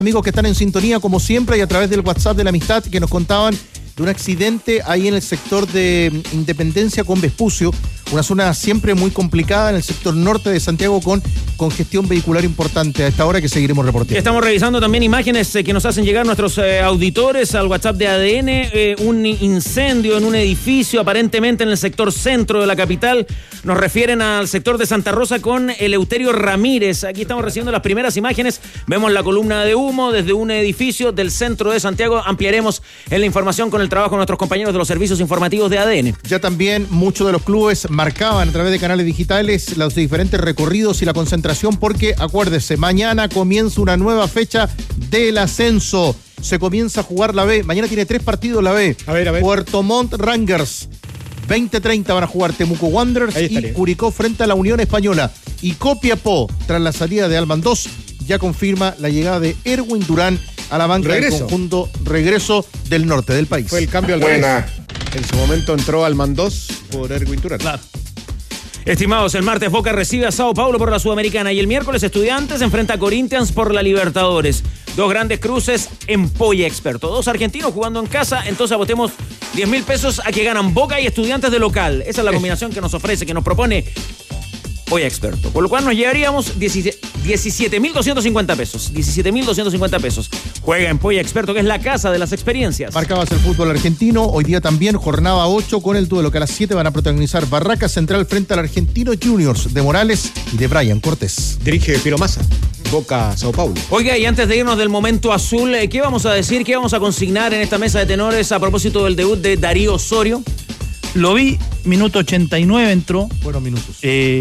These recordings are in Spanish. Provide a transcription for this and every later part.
Amigos que están en sintonía como siempre y a través del WhatsApp de la amistad que nos contaban de un accidente ahí en el sector de Independencia con Vespucio, una zona siempre muy complicada en el sector norte de Santiago con congestión vehicular importante a esta hora que seguiremos reportando. Estamos revisando también imágenes que nos hacen llegar nuestros auditores al WhatsApp de ADN, un incendio en un edificio aparentemente en el sector centro de la capital, nos refieren al sector de Santa Rosa con Eleuterio Ramírez. Aquí estamos recibiendo las primeras imágenes, vemos la columna de humo desde un edificio del centro de Santiago. Ampliaremos en la información con el trabajo de nuestros compañeros de los servicios informativos de ADN. Ya también muchos de los clubes marcaban a través de canales digitales los diferentes recorridos y la concentración porque, acuérdese, mañana comienza una nueva fecha del ascenso. Se comienza a jugar la B. Mañana tiene 3 partidos la B. A ver. Puerto Montt Rangers. 20:30 van a jugar Temuco Wanderers y Curicó frente a la Unión Española. Y Copiapó, tras la salida de Alman 2, ya confirma la llegada de Erwin Durán a la banca del conjunto regreso del norte del país. Fue el cambio al revés. En su momento entró Alman 2 por Erwin Durán. Claro. Estimados, el martes Boca recibe a Sao Paulo por la Sudamericana y el miércoles Estudiantes enfrenta a Corinthians por la Libertadores. 2 grandes cruces en Polla Experto. 2 argentinos jugando en casa, entonces apostemos 10.000 pesos a que ganan Boca y Estudiantes de local. Esa es la combinación que nos ofrece, que nos propone Polla Experto. Por lo cual nos llevaríamos 17.250 pesos. 17.250 pesos. Juega en Polla Experto, que es la casa de las experiencias. Marcabas el fútbol argentino. Hoy día también jornada 8 con el duelo que a las 7 van a protagonizar Barracas Central frente al Argentino Juniors de Morales y de Brian Cortés. Dirige Piero Massa. Boca, Sao Paulo. Oiga, y antes de irnos del momento azul, ¿qué vamos a decir? ¿Qué vamos a consignar en esta mesa de tenores a propósito del debut de Darío Osorio? Lo vi, minuto 89 entró. Buenos minutos.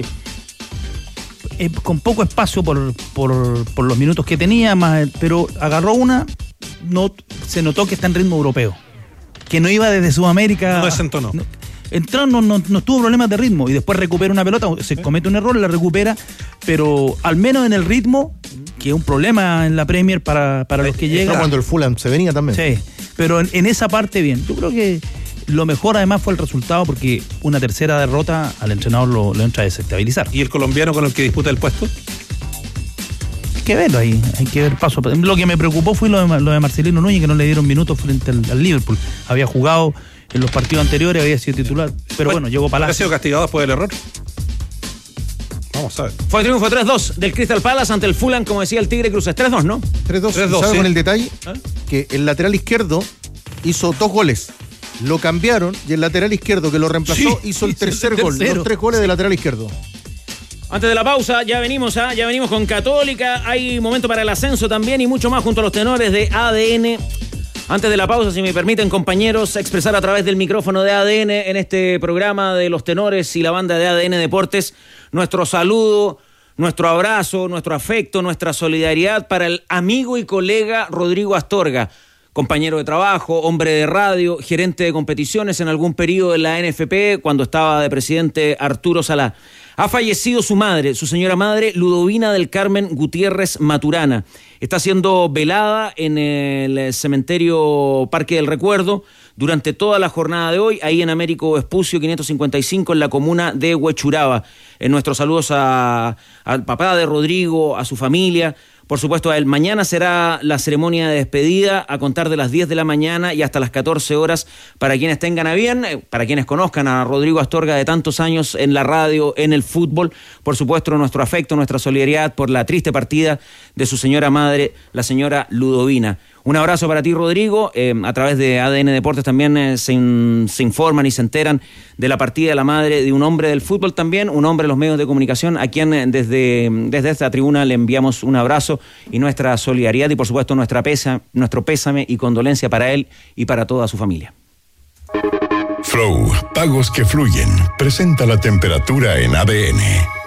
Con poco espacio por los minutos que tenía, pero agarró una, se notó que está en ritmo europeo. Que no iba desde Sudamérica. No desentonó. Entró, no tuvo problemas de ritmo y después recupera una pelota, se comete un error, la recupera, pero al menos en el ritmo, que es un problema en la Premier para los que llegan. Cuando el Fulham se venía también. Sí, pero en esa parte bien. Yo creo que lo mejor además fue el resultado porque una tercera derrota al entrenador lo entra a desestabilizar. ¿Y el colombiano con el que disputa el puesto? Hay que verlo ahí, hay que ver paso a paso. Lo que me preocupó fue lo de Marcelino Núñez, que no le dieron minutos frente al Liverpool. Había jugado en los partidos anteriores, había sido titular, pero bueno, llegó Palacio. ¿Ha sido castigado después del error? Vamos a ver. Fue triunfo 3-2 del Crystal Palace ante el Fulham, como decía el Tigre Cruces. 3-2, ¿no? 3-2. ¿Sabes con el detalle? Que el lateral izquierdo hizo 2 goles. Lo cambiaron y el lateral izquierdo que lo reemplazó hizo el tercer gol. Los 3 goles del lateral izquierdo. Antes de la pausa, ya venimos con Católica. Hay momento para el ascenso también y mucho más junto a los tenores de ADN. Antes de la pausa, si me permiten, compañeros, expresar a través del micrófono de ADN en este programa de los tenores y la banda de ADN Deportes nuestro saludo, nuestro abrazo, nuestro afecto, nuestra solidaridad para el amigo y colega Rodrigo Astorga, compañero de trabajo, hombre de radio, gerente de competiciones en algún periodo en la NFP cuando estaba de presidente Arturo Salá. Ha fallecido su madre, su señora madre, Ludovina del Carmen Gutiérrez Maturana. Está siendo velada en el cementerio Parque del Recuerdo durante toda la jornada de hoy, ahí en Américo Vespucio 555, en la comuna de Huechuraba. Nuestros saludos al papá de Rodrigo, a su familia. Por supuesto, a él. Mañana será la ceremonia de despedida a contar de las 10 de la mañana y hasta las 14 horas para quienes tengan a bien, para quienes conozcan a Rodrigo Astorga de tantos años en la radio, en el fútbol. Por supuesto, nuestro afecto, nuestra solidaridad por la triste partida de su señora madre, la señora Ludovina. Un abrazo para ti, Rodrigo. A través de ADN Deportes también se informan y se enteran de la partida de la madre de un hombre del fútbol también, un hombre de los medios de comunicación, a quien desde esta tribuna le enviamos un abrazo y nuestra solidaridad y, por supuesto, nuestro pésame y condolencia para él y para toda su familia. Flow, pagos que fluyen, presenta la temperatura en ADN.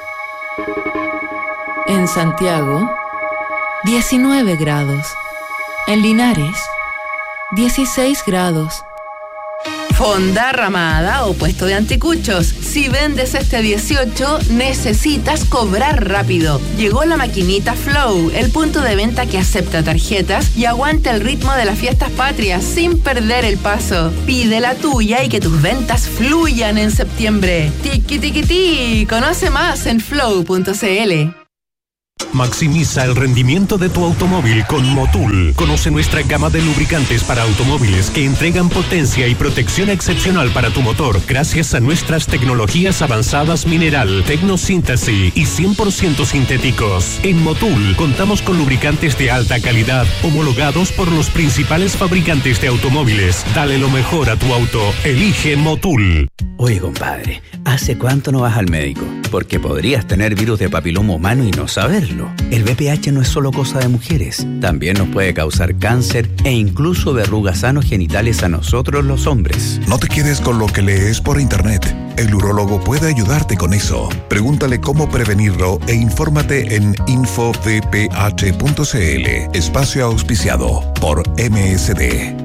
En Santiago, 19 grados. En Linares, 16 grados. Fonda, ramada o puesto de anticuchos. Si vendes este 18, necesitas cobrar rápido. Llegó la maquinita Flow, el punto de venta que acepta tarjetas y aguanta el ritmo de las fiestas patrias sin perder el paso. Pide la tuya y que tus ventas fluyan en septiembre. Tiki tiki ti. Conoce más en flow.cl. Maximiza el rendimiento de tu automóvil con Motul. Conoce nuestra gama de lubricantes para automóviles que entregan potencia y protección excepcional para tu motor gracias a nuestras tecnologías avanzadas mineral, tecnosíntesis y 100% sintéticos. En Motul contamos con lubricantes de alta calidad homologados por los principales fabricantes de automóviles. Dale lo mejor a tu auto. Elige Motul. Oye, compadre, ¿hace cuánto no vas al médico? Porque podrías tener virus de papiloma humano y no saberlo. El VPH no es solo cosa de mujeres, también nos puede causar cáncer e incluso verrugas anogenitales a nosotros los hombres. No te quedes con lo que lees por internet. El urólogo puede ayudarte con eso. Pregúntale cómo prevenirlo e infórmate en infovph.cl. Espacio auspiciado por MSD.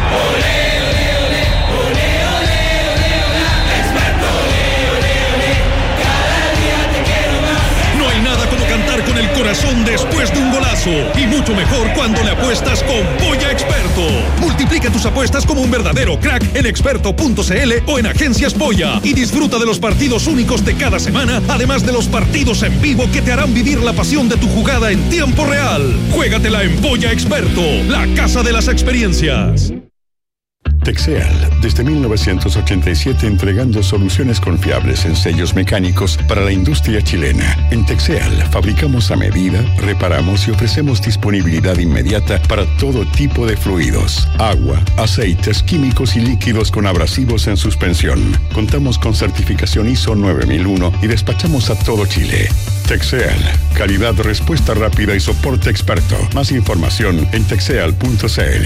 Con el corazón después de un golazo y mucho mejor cuando le apuestas con Polla Experto. Multiplica tus apuestas como un verdadero crack en experto.cl o en Agencias Polla y disfruta de los partidos únicos de cada semana, además de los partidos en vivo que te harán vivir la pasión de tu jugada en tiempo real. Juégatela en Polla Experto, la casa de las experiencias. Texeal, desde 1987 entregando soluciones confiables en sellos mecánicos para la industria chilena. En Texeal fabricamos a medida, reparamos y ofrecemos disponibilidad inmediata para todo tipo de fluidos, agua, aceites, químicos y líquidos con abrasivos en suspensión. Contamos con certificación ISO 9001 y despachamos a todo Chile. Texeal, calidad, respuesta rápida y soporte experto. Más información en texeal.cl.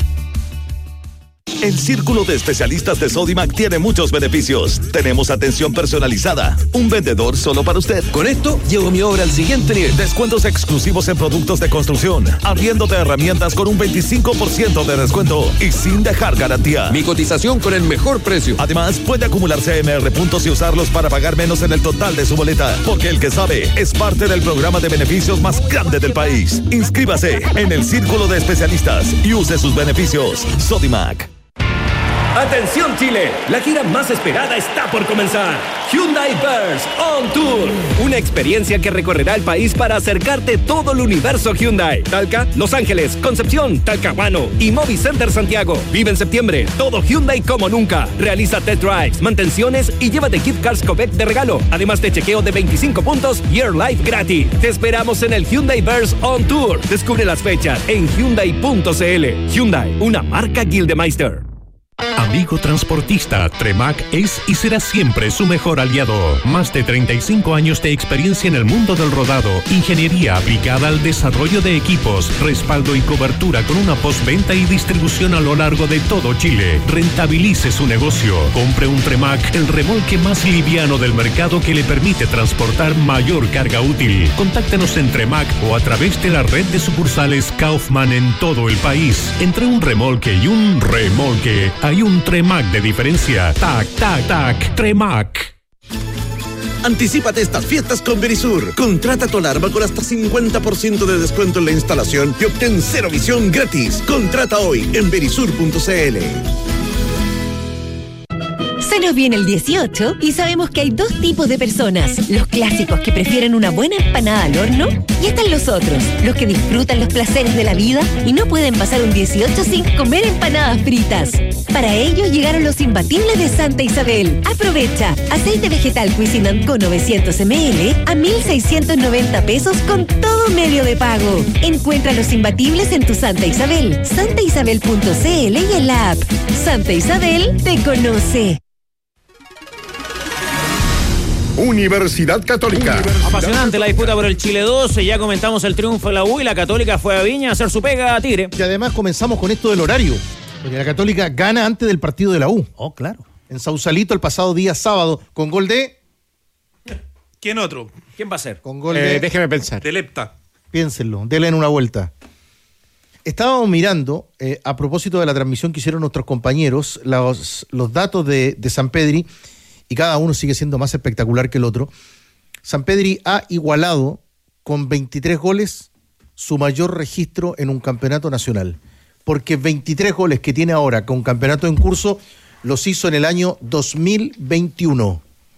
El Círculo de Especialistas de Sodimac tiene muchos beneficios. Tenemos atención personalizada, un vendedor solo para usted. Con esto, llevo mi obra al siguiente nivel. Descuentos exclusivos en productos de construcción, arriendo de herramientas con un 25% de descuento y sin dejar garantía. Mi cotización con el mejor precio. Además, puede acumular CMR puntos y usarlos para pagar menos en el total de su boleta. Porque el que sabe es parte del programa de beneficios más grande del país. Inscríbase en el Círculo de Especialistas y use sus beneficios. Sodimac. ¡Atención Chile! La gira más esperada está por comenzar. Hyundai Verse On Tour. Una experiencia que recorrerá el país para acercarte todo el universo Hyundai. Talca, Los Ángeles, Concepción, Talcahuano y Movi Center Santiago. Vive en septiembre todo Hyundai como nunca. Realiza test drives, mantenciones y llévate gift cards Copec de regalo. Además de chequeo de 25 puntos y Airlife gratis. Te esperamos en el Hyundai Verse On Tour. Descubre las fechas en Hyundai.cl. Hyundai, una marca Gildemeister. Amigo transportista, Tremac es y será siempre su mejor aliado. Más de 35 años de experiencia en el mundo del rodado, ingeniería aplicada al desarrollo de equipos, respaldo y cobertura con una postventa y distribución a lo largo de todo Chile. Rentabilice su negocio. Compre un Tremac, el remolque más liviano del mercado que le permite transportar mayor carga útil. Contáctenos en Tremac o a través de la red de sucursales Kaufman en todo el país. Entre un remolque y un remolque hay un Tremac de diferencia. Tac, tac, tac. Tremac. Anticípate estas fiestas con Verisur. Contrata tu alarma con hasta 50% de descuento en la instalación y obtén cero visión gratis. Contrata hoy en verisur.cl. Se nos viene el 18 y sabemos que hay dos tipos de personas. Los clásicos que prefieren una buena empanada al horno y están los otros, los que disfrutan los placeres de la vida y no pueden pasar un 18 sin comer empanadas fritas. Para ello llegaron los imbatibles de Santa Isabel. Aprovecha aceite vegetal Cuisinant con 900 ml a 1.690 pesos con todo medio de pago. Encuentra los imbatibles en tu Santa Isabel, santaisabel.cl y en la app. Santa Isabel te conoce. Universidad Católica. Apasionante la disputa por el Chile 12. Ya comentamos el triunfo de la U y la Católica fue a Viña a hacer su pega a Tigre. Y además comenzamos con esto del horario, porque la Católica gana antes del partido de la U. Oh, claro. En Sausalito el pasado día sábado, con gol de... ¿Quién otro? ¿Quién va a ser? Con gol de... Déjeme pensar. De Lepta. Piénsenlo, denle en una vuelta. Estábamos mirando, a propósito de la transmisión que hicieron nuestros compañeros, los datos de San Pedri, y cada uno sigue siendo más espectacular que el otro. San Pedri ha igualado con 23 goles su mayor registro en un campeonato nacional, porque 23 goles que tiene ahora con campeonato en curso los hizo en el año 2021.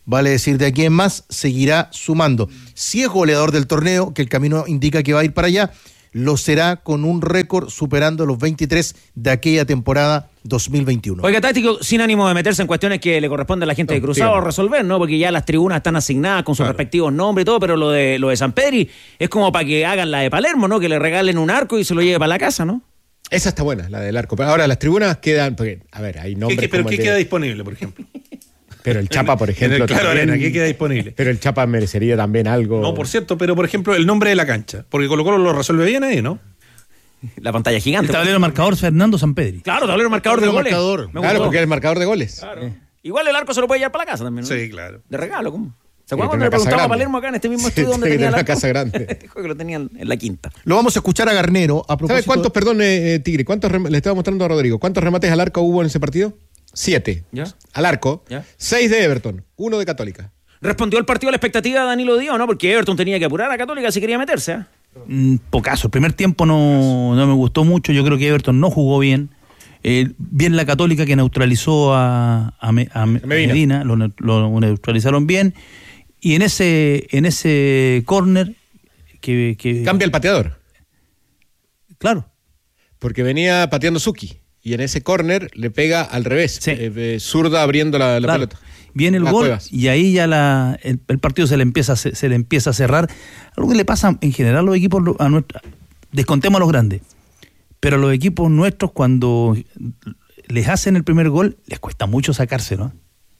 vale decir de aquí en más, seguirá sumando. Si es goleador del torneo, que el camino indica que va a ir para allá, lo será con un récord superando los 23 de aquella temporada 2021. Oiga, táctico, sin ánimo de meterse en cuestiones que le corresponde a la gente de Cruzado resolver, ¿no? Porque ya las tribunas están asignadas con sus respectivos nombres y todo, pero lo de San Pedri es como para que hagan la de Palermo, ¿no? Que le regalen un arco y se lo lleve para la casa, ¿no? Esa está buena, la del arco. Pero ahora las tribunas quedan, porque, a ver, hay nombres. ¿Pero qué queda disponible, por ejemplo? Pero el Chapa, por ejemplo. En el Claro Arena, ¿qué queda disponible? Pero el Chapa merecería también algo. No, por cierto, pero por ejemplo, el nombre de la cancha. Porque Colo-Colo lo resuelve bien ahí, ¿no? La pantalla gigante. El tablero marcador Fernando Sampedri. Claro, tablero marcador de goles. Claro, porque es el marcador de goles. Claro. Igual el arco se lo puede llevar para la casa también, ¿no? Sí, claro. De regalo, ¿cómo? ¿Se acuerdan cuando le preguntaba a Palermo acá en este mismo estudio donde tenía la casa grande? Dijo que lo tenían en la quinta. Lo vamos a escuchar a Garnero a propósito. ¿Sabes cuántos, perdón, Tigre, le estaba mostrando a Rodrigo, cuántos remates al arco hubo en ese partido? 7. ¿Ya? Al arco. ¿Ya? 6 de Everton, 1 de Católica. ¿Respondió el partido a la expectativa de Danilo Díaz, no? Porque Everton tenía que apurar a Católica si quería meterse, ¿eh? Pocaso. El primer tiempo no me gustó mucho. Yo creo que Everton no jugó bien. Bien la Católica, que neutralizó a Medina. Lo neutralizaron bien. Y en ese córner que cambia el pateador. Claro. Porque venía pateando Suki. Y en ese córner le pega al revés. Sí. Zurda abriendo la pelota. Viene el gol Cuevas. Y ahí ya el partido se le empieza a cerrar. Algo que le pasa en general a los equipos, descontemos a los grandes, pero a los equipos nuestros, cuando les hacen el primer gol, les cuesta mucho sacárselo.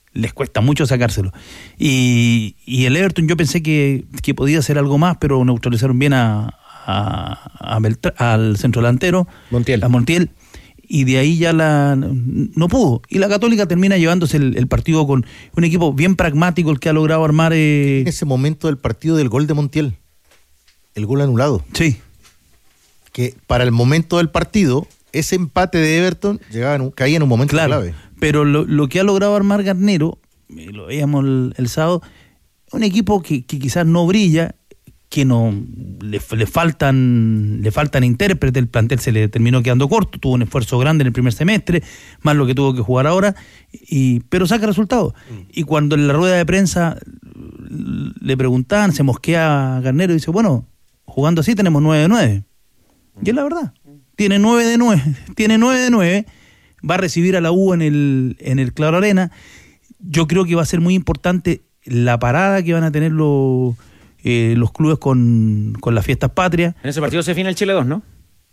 Y el Everton, yo pensé que podía hacer algo más, pero neutralizaron bien al centro delantero, a Montiel. Y de ahí ya no pudo. Y la Católica termina llevándose el partido con un equipo bien pragmático, el que ha logrado armar. En ese momento del partido del gol de Montiel, el gol anulado. Sí. Que para el momento del partido, ese empate de Everton caía en un momento clave. Pero lo que ha logrado armar Garnero, lo veíamos el sábado, un equipo que quizás no brilla, que no le faltan intérpretes, el plantel se le terminó quedando corto, tuvo un esfuerzo grande en el primer semestre, más lo que tuvo que jugar ahora, pero saca resultados. Y cuando en la rueda de prensa le preguntaban, se mosquea a Garnero y dice, bueno, jugando así tenemos 9 de 9. Y es la verdad, tiene 9 de 9, va a recibir a la U en el Claro Arena. Yo creo que va a ser muy importante la parada que van a tener los clubes con las fiestas patrias. En ese partido se define el Chile 2, ¿no?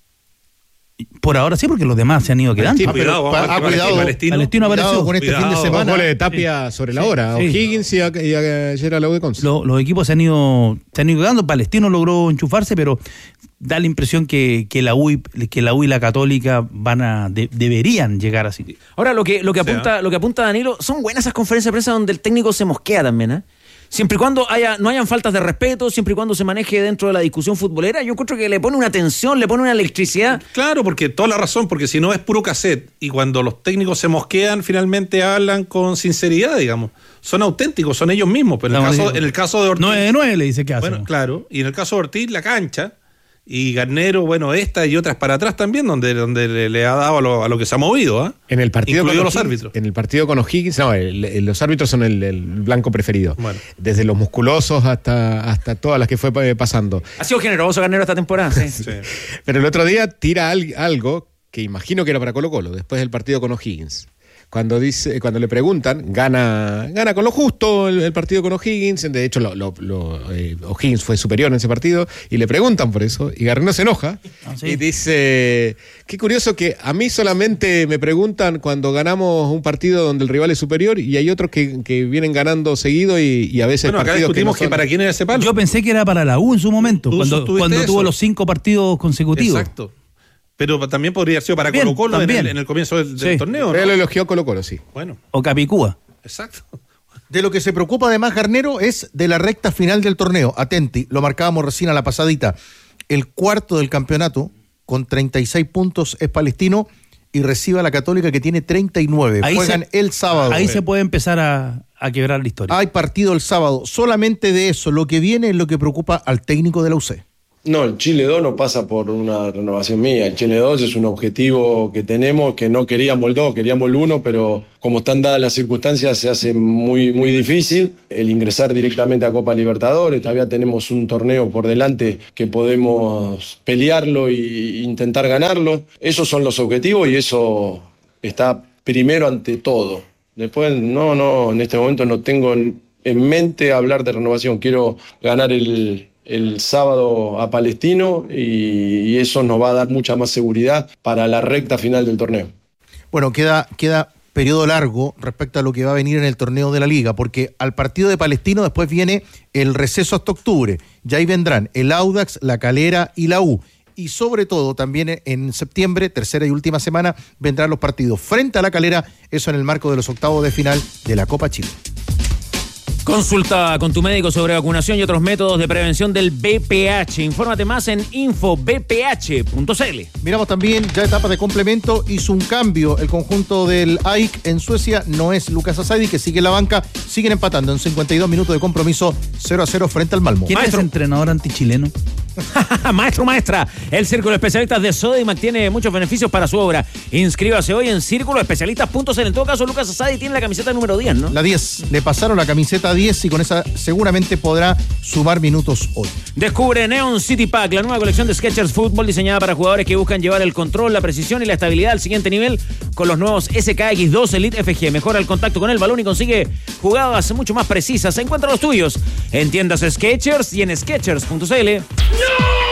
Por ahora sí, porque los demás se han ido quedando. Cuidado, Palestino apareció con este fin de semana. Goles de Tapia sobre la hora. Sí. O'Higgins y ayer a la U de Conce. Los equipos se han ido quedando. Palestino logró enchufarse, pero da la impresión que la U y la Católica deberían llegar así. Ahora lo que apunta Danilo, son buenas esas conferencias de prensa donde el técnico se mosquea también, ¿eh? Siempre y cuando no hayan faltas de respeto, siempre y cuando se maneje dentro de la discusión futbolera, yo encuentro que le pone una tensión, le pone una electricidad. Claro, porque toda la razón, porque si no es puro cassette, y cuando los técnicos se mosquean, finalmente hablan con sinceridad, digamos. Son auténticos, son ellos mismos, pero en el caso de Ortiz... 9 de 9 le dice que hace. Bueno, claro, y en el caso de Ortiz, la cancha, y Garnero, bueno, esta y otras para atrás también, donde le ha dado a lo que se ha movido, ¿eh? En el partido incluido con los árbitros. En el partido con O'Higgins, los árbitros son el blanco preferido. Bueno. Desde los musculosos hasta todas las que fue pasando. Ha sido generoso Garnero esta temporada, sí. Sí. Pero el otro día tira algo que imagino que era para Colo-Colo, después del partido con O'Higgins. Cuando le preguntan, gana con lo justo el partido con O'Higgins. De hecho, O'Higgins fue superior en ese partido y le preguntan por eso. Y Garnero se enoja y dice: qué curioso que a mí solamente me preguntan cuando ganamos un partido donde el rival es superior y hay otros que vienen ganando seguido y a veces partidos. Acá discutimos que para quién era ese palo. Yo pensé que era para la U en su momento, cuando tuvo los 5 partidos consecutivos. Exacto. Pero también podría haber sido para Colo-Colo en el comienzo del torneo, ¿no? Él elogió a Colo-Colo, sí. Bueno. O Capicúa. Exacto. De lo que se preocupa además Garnero es de la recta final del torneo. Atenti, lo marcábamos recién a la pasadita. El cuarto del campeonato, con 36 puntos, es Palestino y recibe a la Católica, que tiene 39. Juegan el sábado. Ahí se puede empezar a quebrar la historia. Hay partido el sábado. Solamente de eso. Lo que viene es lo que preocupa al técnico de la UC. No, el Chile 2 no pasa por una renovación mía. El Chile 2 es un objetivo que tenemos, que no queríamos el 2, queríamos el 1, pero como están dadas las circunstancias se hace muy, muy difícil el ingresar directamente a Copa Libertadores. Todavía tenemos un torneo por delante que podemos pelearlo e intentar ganarlo. Esos son los objetivos y eso está primero ante todo. Después, no, en este momento no tengo en mente hablar de renovación. Quiero ganar el sábado a Palestino y eso nos va a dar mucha más seguridad para la recta final del torneo. Bueno, queda periodo largo respecto a lo que va a venir en el torneo de la Liga, porque al partido de Palestino después viene el receso hasta octubre. Ya ahí vendrán el Audax, la Calera y la U. Y sobre todo también en septiembre, tercera y última semana, vendrán los partidos frente a la Calera, eso en el marco de los octavos de final de la Copa Chile. Consulta con tu médico sobre vacunación y otros métodos de prevención del VPH. Infórmate más en infovph.cl. Miramos también ya etapa de complemento. Hizo un cambio el conjunto del AIK en Suecia. No es Lucas Asadi, que sigue en la banca. Siguen empatando en 52 minutos de compromiso 0-0 frente al Malmo. ¿Quién es entrenador antichileno? Maestro, maestra, el Círculo de Especialistas de Sodimac tiene muchos beneficios para su obra. Inscríbase hoy en círculoespecialistas.cl. En todo caso, Lucas Asadi tiene la camiseta número 10, ¿no? La 10. Le pasaron la camiseta 10 y con esa seguramente podrá sumar minutos hoy. Descubre Neon City Pack, la nueva colección de Skechers Fútbol diseñada para jugadores que buscan llevar el control, la precisión y la estabilidad al siguiente nivel con los nuevos SKX2 Elite FG. Mejora el contacto con el balón y consigue jugadas mucho más precisas. Encuentra los tuyos en tiendas Skechers y en Skechers.cl.